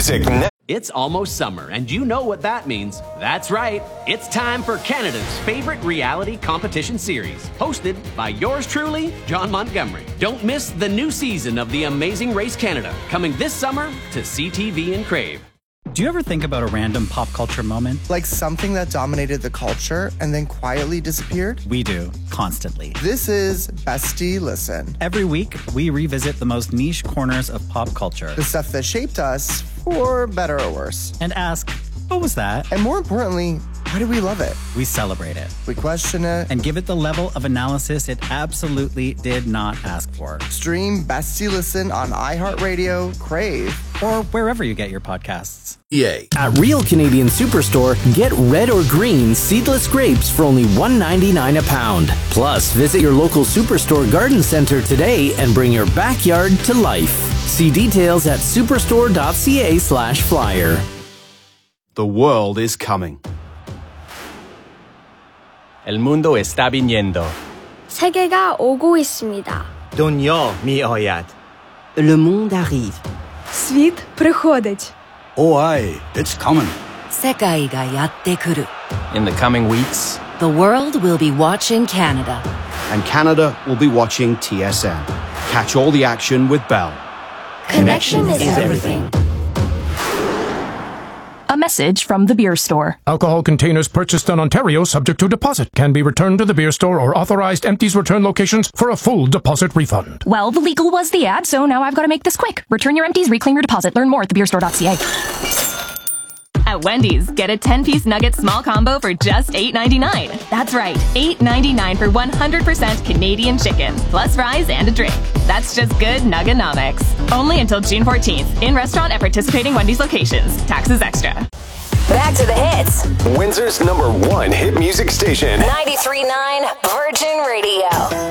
music. It's almost summer, and you know what that means. That's right. It's time for Canada's favorite reality competition series, hosted by yours truly, John Montgomery. Don't miss the new season of The Amazing Race Canada, coming this summer to CTV and Crave. Do you ever think about a random pop culture moment? Like something that dominated the culture and then quietly disappeared? We do, constantly. This is Bestie Listen. Every week, we revisit the most niche corners of pop culture. The stuff that shaped us, for better or worse. And ask, what was that? And more importantly, why do we love it? We celebrate it. We question it. And give it the level of analysis it absolutely did not ask for. Stream Bestie Listen on iHeartRadio, Crave, or wherever you get your podcasts. Yay. At Real Canadian Superstore, get red or green seedless grapes for only $1.99 a pound. Plus, visit your local Superstore garden center today and bring your backyard to life. See details at superstore.ca/flyer. The world is coming. El mundo está viniendo. 세계가 오고 있습니다. Дунья 미оят. Le monde arrive. Світ приходить. Oh, aye, it's coming. 世界がやってくる. In the coming weeks, the world will be watching Canada. And Canada will be watching TSN. Catch all the action with Bell. Connection is everything. A message from the beer store. Alcohol containers purchased in Ontario subject to deposit can be returned to the beer store or authorized empties return locations for a full deposit refund. Well, the legal was the ad, so now I've got to make this quick. Return your empties, reclaim your deposit. Learn more at thebeerstore.ca. At Wendy's, get a 10-piece nugget small combo for just $8.99. That's right, $8.99 for 100% Canadian chicken, plus fries and a drink. That's just good Nuggenomics. Only until June 14th, in restaurant at participating Wendy's locations. Taxes extra. Back to the hits. Windsor's #1 hit music station. 93.9 Virgin Radio.